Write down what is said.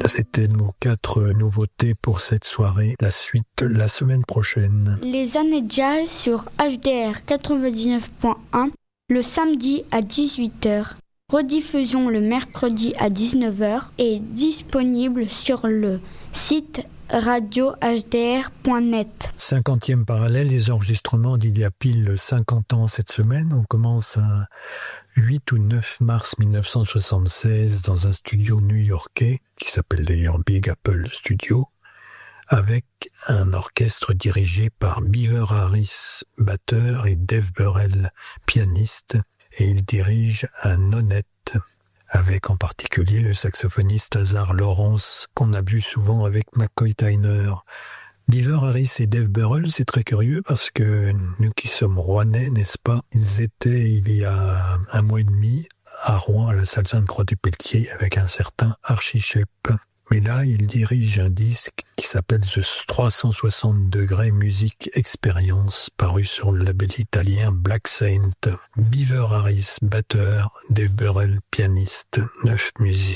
C'était nos 4 nouveautés pour cette soirée. La suite la semaine prochaine. Les années jazz sur HDR 99.1 le samedi à 18h. Rediffusion le mercredi à 19h et disponible sur le site radiohdr.net. 50e parallèle, les enregistrements d'il y a pile 50 ans cette semaine. On commence à 8 ou 9 mars 1976 dans un studio new-yorkais qui s'appelle d'ailleurs Big Apple Studio, avec un orchestre dirigé par Beaver Harris, batteur, et Dave Burrell, pianiste, et il dirige un nonette, avec en particulier le saxophoniste Azar Lawrence, qu'on a vu souvent avec McCoy Tyner. Beaver Harris et Dave Burrell, c'est très curieux parce que nous qui sommes rouennais, n'est-ce pas, ils étaient il y a 1 mois et demi à Rouen, à la salle Sainte-Croix-des-Pelletiers, avec un certain Archie Shepp. Mais là, il dirige un disque qui s'appelle The 360 degrés Music Experience, paru sur le label italien Black Saint. Beaver Harris, batteur, Dave Burrell, pianiste, 9 musiciens.